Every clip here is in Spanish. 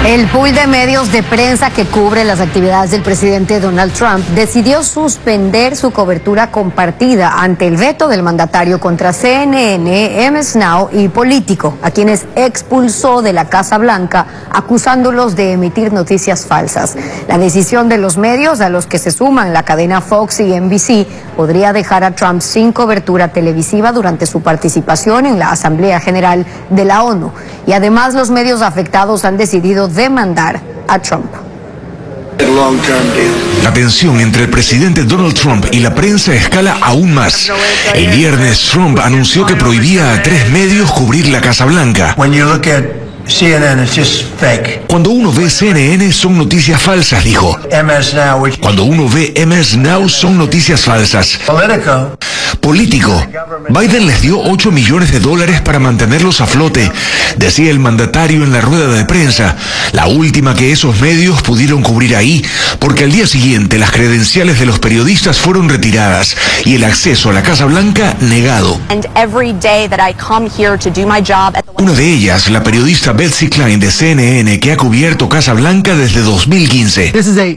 El pool de medios de prensa que cubre las actividades del presidente Donald Trump decidió suspender su cobertura compartida ante el veto del mandatario contra CNN, MS Now y Político, a quienes expulsó de la Casa Blanca acusándolos de emitir noticias falsas. La decisión de los medios, a los que se suman la cadena Fox y NBC, podría dejar a Trump sin cobertura televisiva durante su participación en la Asamblea General de la ONU. Y además los medios afectados han decidido demandar a Trump. La tensión entre el presidente Donald Trump y la prensa escala aún más. El viernes Trump anunció que prohibía a 3 medios cubrir la Casa Blanca. Cuando uno ve CNN son noticias falsas, dijo. Cuando uno ve MS Now son noticias falsas. Político. Biden les dio $8 millones para mantenerlos a flote, decía el mandatario en la rueda de prensa, la última que esos medios pudieron cubrir ahí, porque al día siguiente las credenciales de los periodistas fueron retiradas y el acceso a la Casa Blanca negado. Una de ellas, la periodista Betsy Klein de CNN, que ha cubierto Casa Blanca desde 2015.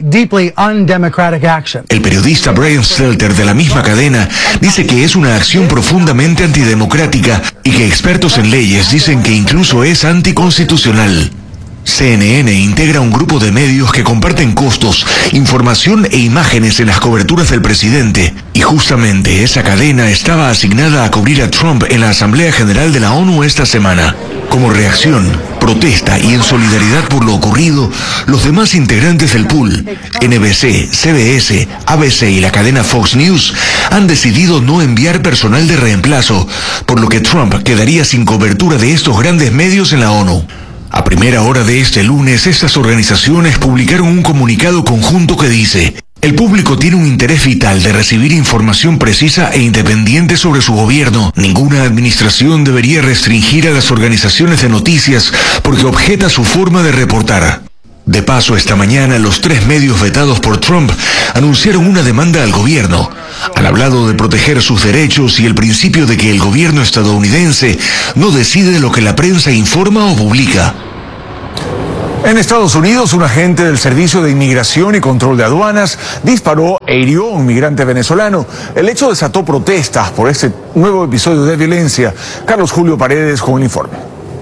El periodista Brian Stelter de la misma cadena dice que es una acción profundamente antidemocrática y que expertos en leyes dicen que incluso es anticonstitucional. CNN integra un grupo de medios que comparten costos, información e imágenes en las coberturas del presidente. Y justamente esa cadena estaba asignada a cubrir a Trump en la Asamblea General de la ONU esta semana. Como reacción, protesta y en solidaridad por lo ocurrido, los demás integrantes del pool, NBC, CBS, ABC y la cadena Fox News, han decidido no enviar personal de reemplazo, por lo que Trump quedaría sin cobertura de estos grandes medios en la ONU. A primera hora de este lunes, estas organizaciones publicaron un comunicado conjunto que dice: el público tiene un interés vital de recibir información precisa e independiente sobre su gobierno. Ninguna administración debería restringir a las organizaciones de noticias porque objeta su forma de reportar. De paso, esta mañana los 3 medios vetados por Trump anunciaron una demanda al gobierno. Han hablado de proteger sus derechos y el principio de que el gobierno estadounidense no decide lo que la prensa informa o publica. En Estados Unidos, un agente del Servicio de Inmigración y Control de Aduanas disparó e hirió a un migrante venezolano. El hecho desató protestas por este nuevo episodio de violencia. Carlos Julio Paredes con el informe.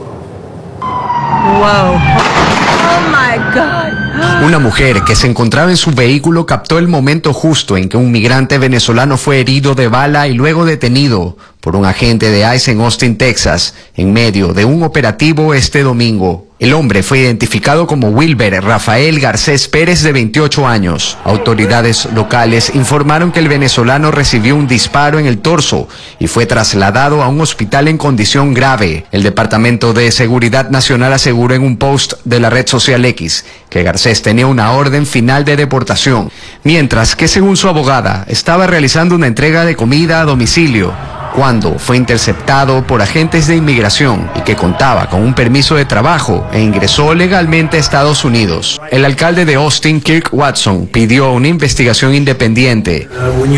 Wow. Oh my God. Una mujer que se encontraba en su vehículo captó el momento justo en que un migrante venezolano fue herido de bala y luego detenido por un agente de ICE en Austin, Texas, en medio de un operativo este domingo. El hombre fue identificado como Wilber Rafael Garcés Pérez, de 28 años. Autoridades locales informaron que el venezolano recibió un disparo en el torso y fue trasladado a un hospital en condición grave. El Departamento de Seguridad Nacional aseguró en un post de la red social X que Garcés tenía una orden final de deportación, mientras que, según su abogada, estaba realizando una entrega de comida a domicilio cuando fue interceptado por agentes de inmigración y que contaba con un permiso de trabajo e ingresó legalmente a Estados Unidos. El alcalde de Austin, Kirk Watson, pidió una investigación independiente.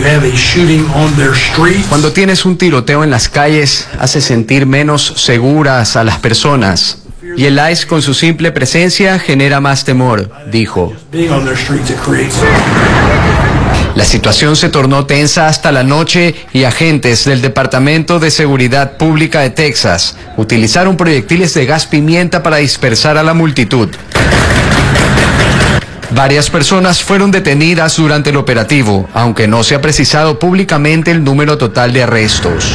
Cuando tienes un tiroteo en las calles, hace sentir menos seguras a las personas. Y el ICE, con su simple presencia, genera más temor, dijo. La situación se tornó tensa hasta la noche y agentes del Departamento de Seguridad Pública de Texas utilizaron proyectiles de gas pimienta para dispersar a la multitud. Varias personas fueron detenidas durante el operativo, aunque no se ha precisado públicamente el número total de arrestos.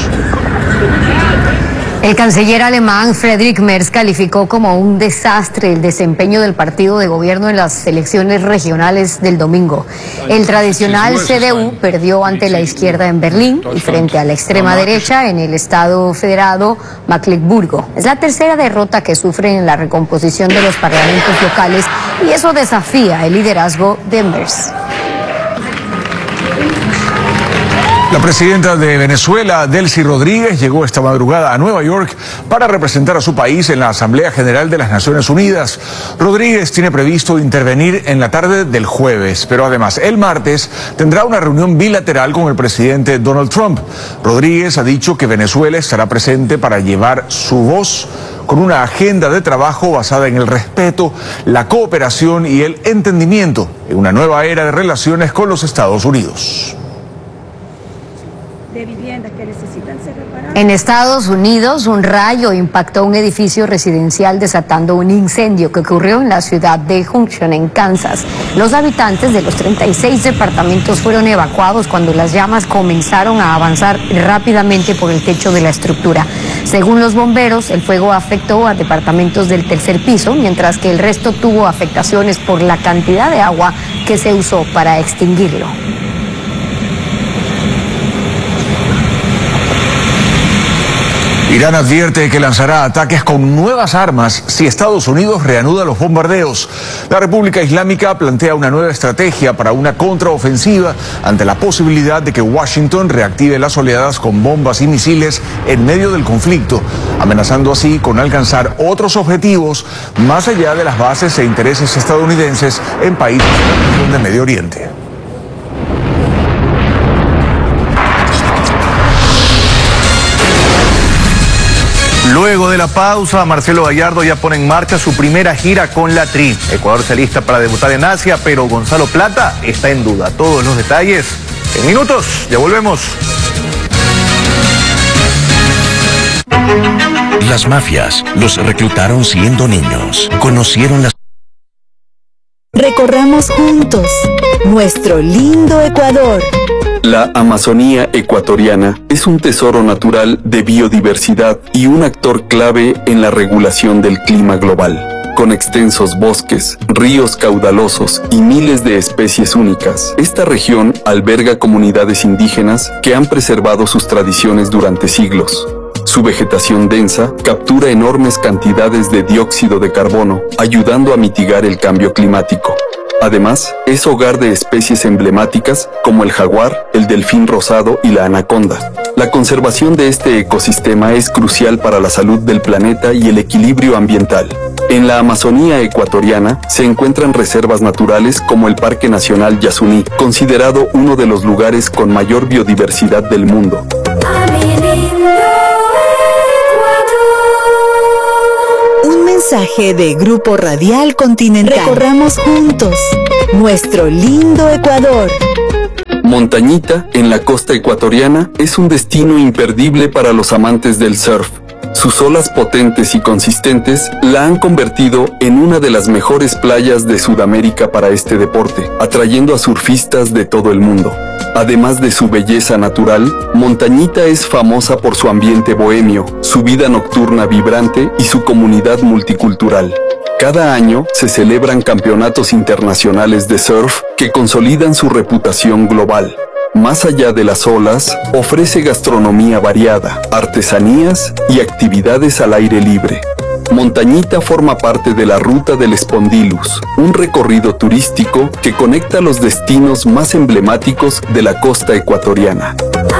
El canciller alemán Friedrich Merz calificó como un desastre el desempeño del partido de gobierno en las elecciones regionales del domingo. El tradicional CDU perdió ante la izquierda en Berlín y frente a la extrema derecha en el estado federado Mecklemburgo. Es la tercera derrota que sufren en la recomposición de los parlamentos locales y eso desafía el liderazgo de Merz. La presidenta de Venezuela, Delcy Rodríguez, llegó esta madrugada a Nueva York para representar a su país en la Asamblea General de las Naciones Unidas. Rodríguez tiene previsto intervenir en la tarde del jueves, pero además el martes tendrá una reunión bilateral con el presidente Donald Trump. Rodríguez ha dicho que Venezuela estará presente para llevar su voz con una agenda de trabajo basada en el respeto, la cooperación y el entendimiento en una nueva era de relaciones con los Estados Unidos. De viviendas que necesitan ser reparadas. En Estados Unidos, un rayo impactó un edificio residencial desatando un incendio que ocurrió en la ciudad de Junction, en Kansas. Los habitantes de los 36 departamentos fueron evacuados cuando las llamas comenzaron a avanzar rápidamente por el techo de la estructura. Según los bomberos, el fuego afectó a departamentos del tercer piso, mientras que el resto tuvo afectaciones por la cantidad de agua que se usó para extinguirlo. Irán advierte que lanzará ataques con nuevas armas si Estados Unidos reanuda los bombardeos. La República Islámica plantea una nueva estrategia para una contraofensiva ante la posibilidad de que Washington reactive las oleadas con bombas y misiles en medio del conflicto, amenazando así con alcanzar otros objetivos más allá de las bases e intereses estadounidenses en países de Medio Oriente. Luego de la pausa, Marcelo Gallardo ya pone en marcha su primera gira con la Tri. Ecuador se alista para debutar en Asia, pero Gonzalo Plata está en duda. Todos los detalles en minutos. Ya volvemos. Las mafias los reclutaron siendo niños. Conocieron las... Recorramos juntos nuestro lindo Ecuador. La Amazonía ecuatoriana es un tesoro natural de biodiversidad y un actor clave en la regulación del clima global. Con extensos bosques, ríos caudalosos y miles de especies únicas, esta región alberga comunidades indígenas que han preservado sus tradiciones durante siglos. Su vegetación densa captura enormes cantidades de dióxido de carbono, ayudando a mitigar el cambio climático. Además, es hogar de especies emblemáticas como el jaguar, el delfín rosado y la anaconda. La conservación de este ecosistema es crucial para la salud del planeta y el equilibrio ambiental. En la Amazonía ecuatoriana se encuentran reservas naturales como el Parque Nacional Yasuní, considerado uno de los lugares con mayor biodiversidad del mundo. Un mensaje de Grupo Radial Continental. Recorramos juntos nuestro lindo Ecuador. Montañita, en la costa ecuatoriana, es un destino imperdible para los amantes del surf. Sus olas potentes y consistentes la han convertido en una de las mejores playas de Sudamérica para este deporte, atrayendo a surfistas de todo el mundo. Además de su belleza natural, Montañita es famosa por su ambiente bohemio, su vida nocturna vibrante y su comunidad multicultural. Cada año se celebran campeonatos internacionales de surf que consolidan su reputación global. Más allá de las olas, ofrece gastronomía variada, artesanías y actividades al aire libre. Montañita forma parte de la Ruta del Spondylus, un recorrido turístico que conecta los destinos más emblemáticos de la costa ecuatoriana.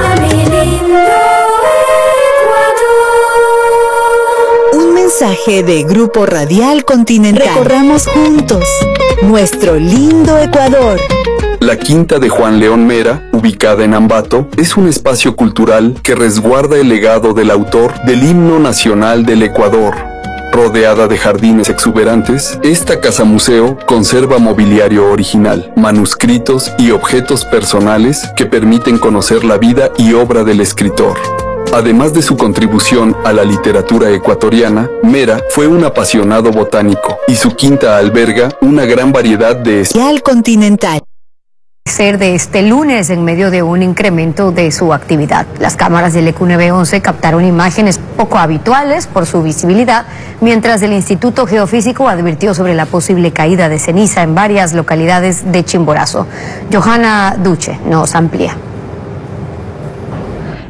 Un mensaje de Grupo Radial Continental. Recorramos juntos nuestro lindo Ecuador. La Quinta de Juan León Mera, ubicada en Ambato, es un espacio cultural que resguarda el legado del autor del himno nacional del Ecuador. Rodeada de jardines exuberantes, esta casa museo conserva mobiliario original, manuscritos y objetos personales que permiten conocer la vida y obra del escritor. Además de su contribución a la literatura ecuatoriana, Mera fue un apasionado botánico y su quinta alberga una gran variedad de Radial Continental. Ser de este lunes en medio de un incremento de su actividad. Las cámaras del EQ911 captaron imágenes poco habituales por su visibilidad, mientras el Instituto Geofísico advirtió sobre la posible caída de ceniza en varias localidades de Chimborazo. Johanna Duche nos amplía.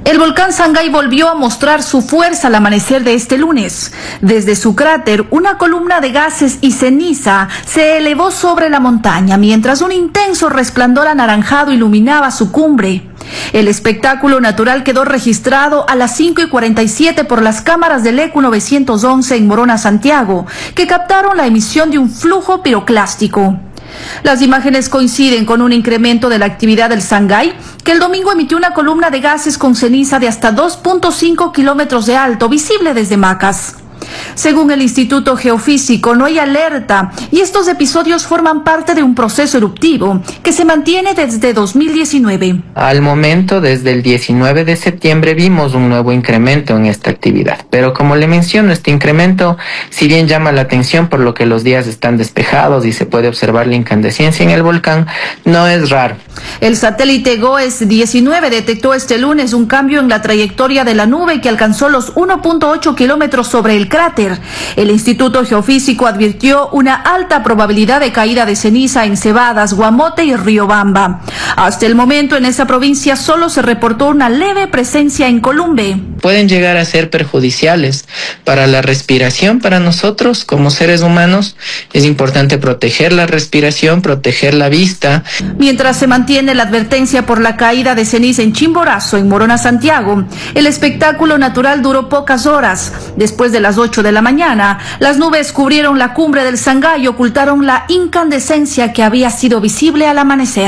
El volcán Sangay volvió a mostrar su fuerza al amanecer de este lunes. Desde su cráter, una columna de gases y ceniza se elevó sobre la montaña, mientras un intenso resplandor anaranjado iluminaba su cumbre. El espectáculo natural quedó registrado a las 5:47 por las cámaras del ECU 911 en Morona, Santiago, que captaron la emisión de un flujo piroclástico. Las imágenes coinciden con un incremento de la actividad del Sangay, que el domingo emitió una columna de gases con ceniza de hasta 2.5 kilómetros de alto, visible desde Macas. Según el Instituto Geofísico, no hay alerta y estos episodios forman parte de un proceso eruptivo que se mantiene desde 2019. Al momento, desde el 19 de septiembre, vimos un nuevo incremento en esta actividad. Pero como le menciono, este incremento, si bien llama la atención por lo que los días están despejados y se puede observar la incandescencia en el volcán, no es raro. El satélite GOES-19 detectó este lunes un cambio en la trayectoria de la nube que alcanzó los 1.8 kilómetros sobre el cráter. El Instituto Geofísico advirtió una alta probabilidad de caída de ceniza en Cebadas, Guamote y Riobamba. Hasta el momento en esa provincia solo se reportó una leve presencia en Columbe. Pueden llegar a ser perjudiciales para la respiración. Para nosotros como seres humanos es importante proteger la respiración, proteger la vista. Mientras se mantiene la advertencia por la caída de ceniza en Chimborazo, en Morona, Santiago, el espectáculo natural duró pocas horas. Después de las 8 de la mañana, las nubes cubrieron la cumbre del Sangay y ocultaron la incandescencia que había sido visible al amanecer.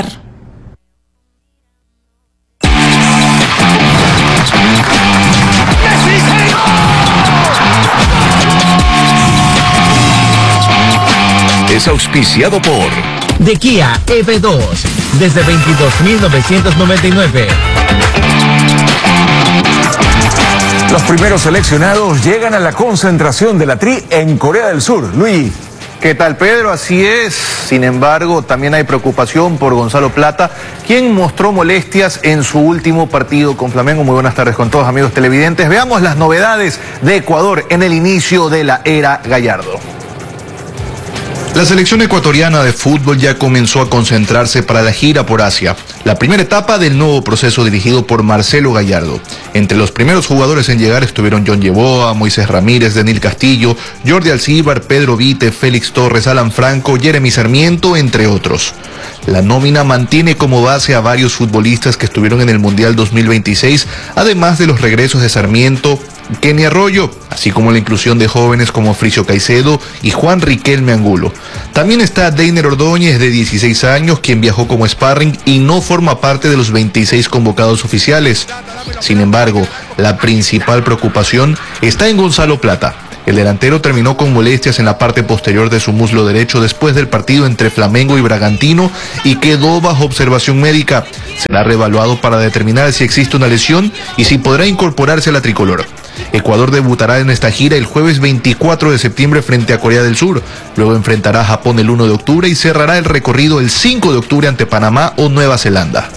Es auspiciado por de Kia EV2 desde 22.999. Los primeros seleccionados llegan a la concentración de la TRI en Corea del Sur. Luis. ¿Qué tal, Pedro? Así es. Sin embargo, también hay preocupación por Gonzalo Plata, quien mostró molestias en su último partido con Flamengo. Muy buenas tardes con todos, amigos televidentes. Veamos las novedades de Ecuador en el inicio de la era Gallardo. La selección ecuatoriana de fútbol ya comenzó a concentrarse para la gira por Asia, la primera etapa del nuevo proceso dirigido por Marcelo Gallardo. Entre los primeros jugadores en llegar estuvieron John Yeboah, Moisés Ramírez, Daniel Castillo, Jordi Alcíbar, Pedro Vite, Félix Torres, Alan Franco, Jeremy Sarmiento, entre otros. La nómina mantiene como base a varios futbolistas que estuvieron en el Mundial 2026, además de los regresos de Sarmiento, Kenny Arroyo, así como la inclusión de jóvenes como Fricio Caicedo y Juan Riquelme Angulo. También está Deiner Ordóñez, de 16 años, quien viajó como sparring y no forma parte de los 26 convocados oficiales. Sin embargo, la principal preocupación está en Gonzalo Plata. El delantero terminó con molestias en la parte posterior de su muslo derecho después del partido entre Flamengo y Bragantino y quedó bajo observación médica. Será reevaluado para determinar si existe una lesión y si podrá incorporarse a la tricolor. Ecuador debutará en esta gira el jueves 24 de septiembre frente a Corea del Sur. Luego enfrentará a Japón el 1 de octubre y cerrará el recorrido el 5 de octubre ante Panamá o Nueva Zelanda.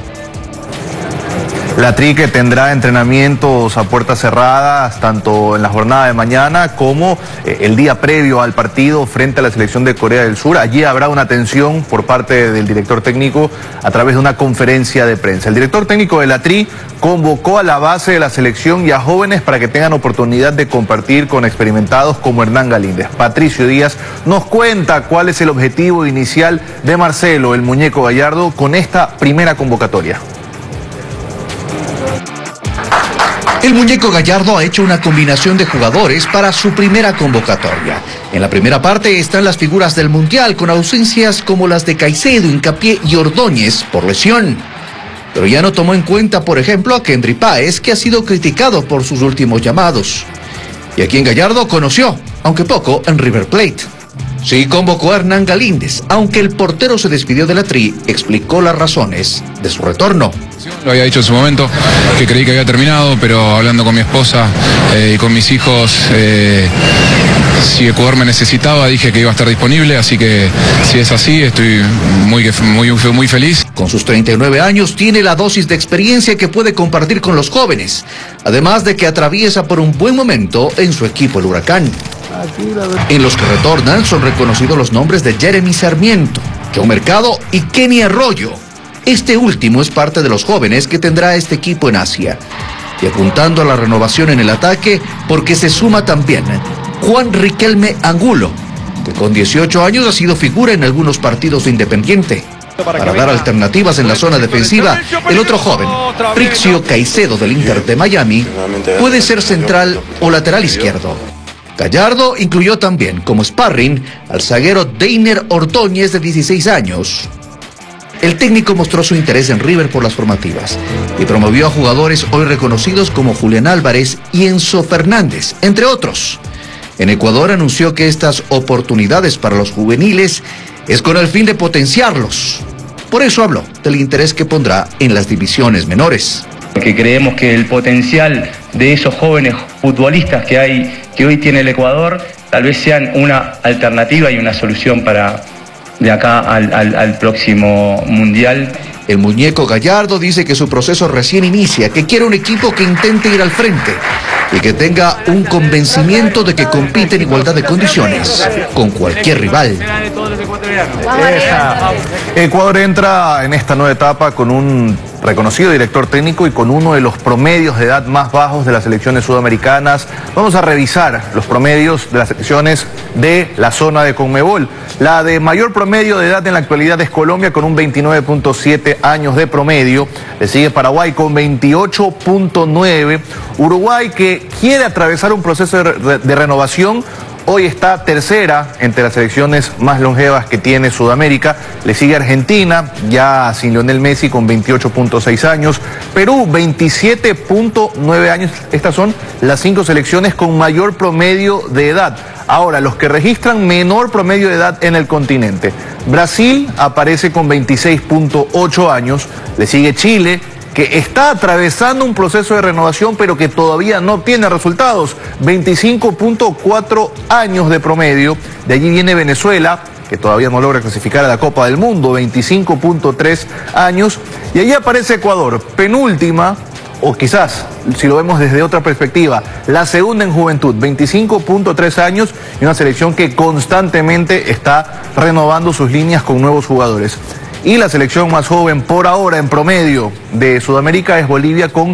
La TRI que tendrá entrenamientos a puertas cerradas, tanto en la jornada de mañana como el día previo al partido frente a la selección de Corea del Sur. Allí habrá una atención por parte del director técnico a través de una conferencia de prensa. El director técnico de la TRI convocó a la base de la selección y a jóvenes para que tengan oportunidad de compartir con experimentados como Hernán Galíndez. Patricio Díaz nos cuenta cuál es el objetivo inicial de Marcelo, el muñeco Gallardo, con esta primera convocatoria. El muñeco Gallardo ha hecho una combinación de jugadores para su primera convocatoria. En la primera parte están las figuras del Mundial, con ausencias como las de Caicedo, Hincapié y Ordóñez por lesión. Pero ya no tomó en cuenta, por ejemplo, a Kendry Páez, que ha sido criticado por sus últimos llamados. Y a quien Gallardo conoció, aunque poco, en River Plate. Sí convocó a Hernán Galíndez, aunque el portero se despidió de la TRI, explicó las razones de su retorno. Lo había dicho en su momento, que creí que había terminado, pero hablando con mi esposa y con mis hijos, si Ecuador me necesitaba, dije que iba a estar disponible, así que si es así, estoy muy feliz. Con sus 39 años tiene la dosis de experiencia que puede compartir con los jóvenes, además de que atraviesa por un buen momento en su equipo el Huracán. En los que retornan son reconocidos los nombres de Jeremy Sarmiento, John Mercado y Kenny Arroyo. Este último es parte de los jóvenes que tendrá este equipo en Asia. Y apuntando a la renovación en el ataque, porque se suma también Juan Riquelme Angulo, que con 18 años ha sido figura en algunos partidos de Independiente. Para dar alternativas en la zona defensiva, el otro joven, Frixio Caicedo del Inter de Miami, puede ser central o lateral izquierdo. Gallardo incluyó también como sparring al zaguero Deiner Ordóñez de 16 años. El técnico mostró su interés en River por las formativas y promovió a jugadores hoy reconocidos como Julián Álvarez y Enzo Fernández, entre otros. En Ecuador anunció que estas oportunidades para los juveniles es con el fin de potenciarlos. Por eso habló del interés que pondrá en las divisiones menores. Porque creemos que el potencial de esos jóvenes futbolistas que hoy tiene el Ecuador, tal vez sean una alternativa y una solución para de acá al próximo Mundial. El muñeco Gallardo dice que su proceso recién inicia, que quiere un equipo que intente ir al frente y que tenga un convencimiento de que compite en igualdad de condiciones con cualquier rival. Ecuador entra en esta nueva etapa con un reconocido director técnico y con uno de los promedios de edad más bajos de las selecciones sudamericanas. Vamos a revisar los promedios de las selecciones de la zona de Conmebol. La de mayor promedio de edad en la actualidad es Colombia con un 29.7 años de promedio. Le sigue Paraguay con 28.9. Uruguay, que quiere atravesar un proceso de renovación, hoy está tercera entre las selecciones más longevas que tiene Sudamérica. Le sigue Argentina, ya sin Lionel Messi, con 28.6 años. Perú, 27.9 años. Estas son las 5 selecciones con mayor promedio de edad. Ahora, los que registran menor promedio de edad en el continente. Brasil aparece con 26.8 años. Le sigue Chile, que está atravesando un proceso de renovación, pero que todavía no tiene resultados. 25.4 años de promedio. De allí viene Venezuela, que todavía no logra clasificar a la Copa del Mundo, 25.3 años. Y allí aparece Ecuador, penúltima, o quizás, si lo vemos desde otra perspectiva, la segunda en juventud, 25.3 años, y una selección que constantemente está renovando sus líneas con nuevos jugadores. Y la selección más joven por ahora en promedio de Sudamérica es Bolivia con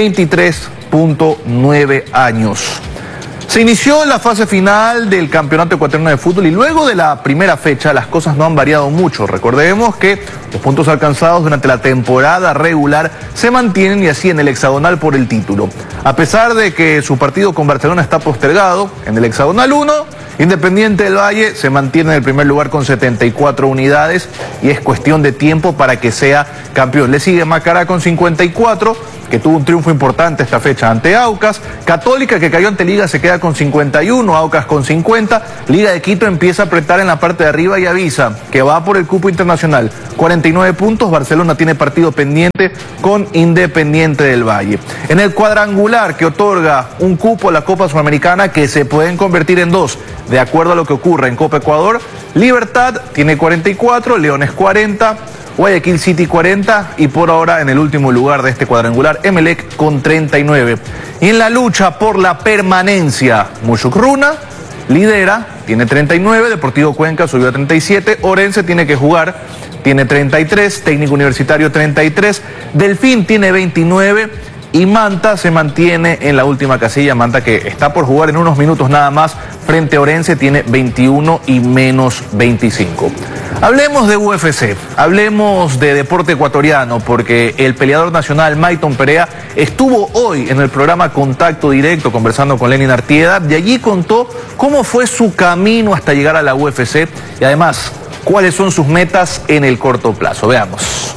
23.9 años. Se inició la fase final del Campeonato Ecuatoriano de Fútbol y luego de la primera fecha las cosas no han variado mucho. Recordemos que los puntos alcanzados durante la temporada regular se mantienen y así en el hexagonal por el título. A pesar de que su partido con Barcelona está postergado, en el hexagonal 1, Independiente del Valle se mantiene en el primer lugar con 74 unidades y es cuestión de tiempo para que sea campeón. Le sigue Macará con 54, que tuvo un triunfo importante esta fecha ante Aucas. Católica, que cayó ante Liga, se queda con 51, Aucas con 50. Liga de Quito empieza a apretar en la parte de arriba y avisa que va por el cupo internacional. 49 puntos, Barcelona tiene partido pendiente con Independiente del Valle. En el cuadrangular que otorga un cupo a la Copa Sudamericana, que se pueden convertir en 2, de acuerdo a lo que ocurra en Copa Ecuador, Libertad tiene 44, Leones 40, Guayaquil City 40 y por ahora en el último lugar de este cuadrangular, Emelec con 39. Y en la lucha por la permanencia, Mushukruna lidera, tiene 39, Deportivo Cuenca subió a 37, Orense tiene que jugar, tiene 33, Técnico Universitario 33, Delfín tiene 29 y Manta se mantiene en la última casilla. Manta, que está por jugar en unos minutos nada más frente a Orense, tiene 21 y menos 25. Hablemos de UFC, hablemos de deporte ecuatoriano, porque el peleador nacional Mayton Perea estuvo hoy en el programa Contacto Directo conversando con Lenin Artieda y allí contó cómo fue su camino hasta llegar a la UFC y además cuáles son sus metas en el corto plazo. Veamos.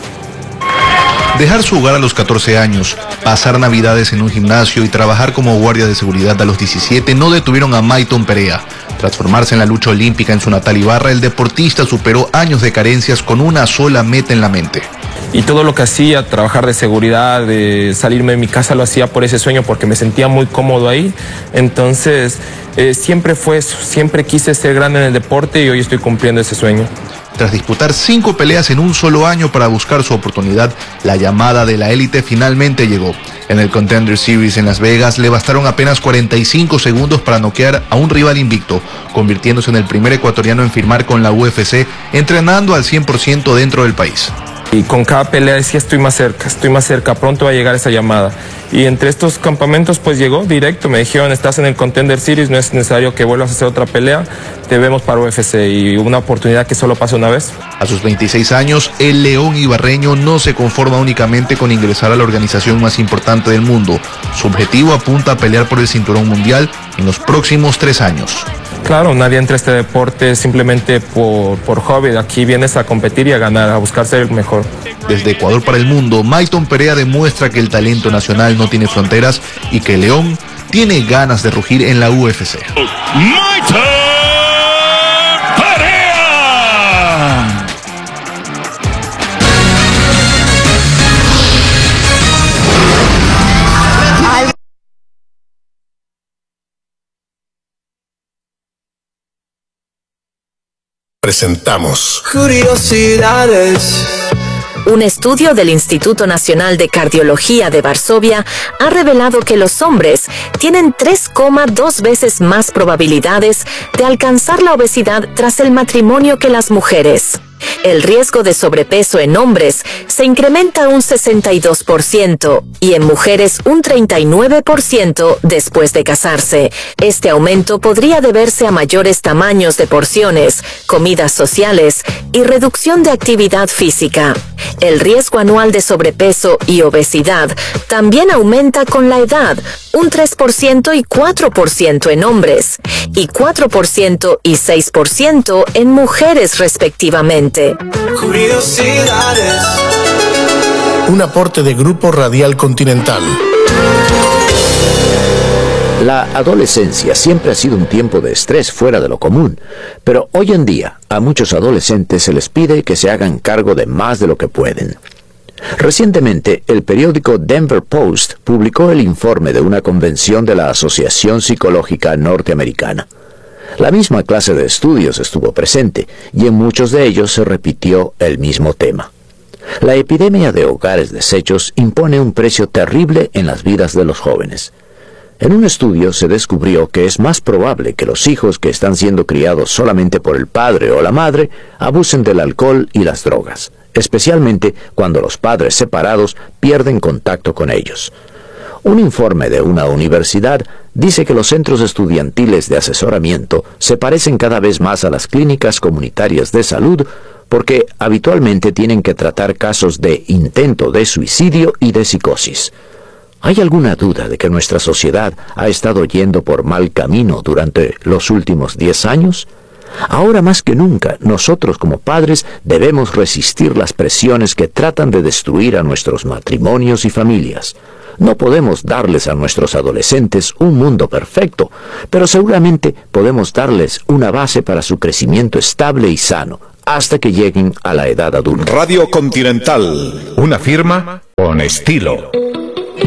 Dejar su hogar a los 14 años, pasar navidades en un gimnasio y trabajar como guardia de seguridad a los 17 no detuvieron a Mayton Perea. Tras formarse en la lucha olímpica en su natal Ibarra, el deportista superó años de carencias con una sola meta en la mente. Y todo lo que hacía, trabajar de seguridad, de salirme de mi casa, lo hacía por ese sueño, porque me sentía muy cómodo ahí. Entonces, siempre fue eso, siempre quise ser grande en el deporte y hoy estoy cumpliendo ese sueño. Tras disputar 5 peleas en un solo año para buscar su oportunidad, la llamada de la élite finalmente llegó. En el Contender Series en Las Vegas le bastaron apenas 45 segundos para noquear a un rival invicto, convirtiéndose en el primer ecuatoriano en firmar con la UFC, entrenando al 100% dentro del país. Y con cada pelea decía estoy más cerca, pronto va a llegar esa llamada. Y entre estos campamentos pues llegó directo, me dijeron estás en el Contender Series, no es necesario que vuelvas a hacer otra pelea, te vemos para UFC, y una oportunidad que solo pasa una vez. A sus 26 años, el León ibarreño no se conforma únicamente con ingresar a la organización más importante del mundo. Su objetivo apunta a pelear por el cinturón mundial en los próximos 3 años. Claro, nadie entra a este deporte simplemente por hobby. Aquí vienes a competir y a ganar, a buscar ser el mejor. Desde Ecuador para el mundo, Mayton Perea demuestra que el talento nacional no tiene fronteras y que León tiene ganas de rugir en la UFC. ¡Mayton Perea! Presentamos Curiosidades. Un estudio del Instituto Nacional de Cardiología de Varsovia ha revelado que los hombres tienen 3,2 veces más probabilidades de alcanzar la obesidad tras el matrimonio que las mujeres. El riesgo de sobrepeso en hombres se incrementa un 62% y en mujeres un 39% después de casarse. Este aumento podría deberse a mayores tamaños de porciones, comidas sociales y reducción de actividad física. El riesgo anual de sobrepeso y obesidad también aumenta con la edad, un 3% y 4% en hombres, y 4% y 6% en mujeres respectivamente. Curiosidades. Un aporte de Grupo Radial Continental. La adolescencia siempre ha sido un tiempo de estrés fuera de lo común, pero hoy en día a muchos adolescentes se les pide que se hagan cargo de más de lo que pueden. Recientemente, el periódico Denver Post publicó el informe de una convención de la Asociación Psicológica Norteamericana. La misma clase de estudios estuvo presente y en muchos de ellos se repitió el mismo tema. La epidemia de hogares deshechos impone un precio terrible en las vidas de los jóvenes. En un estudio se descubrió que es más probable que los hijos que están siendo criados solamente por el padre o la madre abusen del alcohol y las drogas, especialmente cuando los padres separados pierden contacto con ellos. Un informe de una universidad dice que los centros estudiantiles de asesoramiento se parecen cada vez más a las clínicas comunitarias de salud porque habitualmente tienen que tratar casos de intento de suicidio y de psicosis. ¿Hay alguna duda de que nuestra sociedad ha estado yendo por mal camino durante los últimos 10 años? Ahora más que nunca, nosotros como padres debemos resistir las presiones que tratan de destruir a nuestros matrimonios y familias. No podemos darles a nuestros adolescentes un mundo perfecto, pero seguramente podemos darles una base para su crecimiento estable y sano, hasta que lleguen a la edad adulta. Radio Continental, una firma con estilo.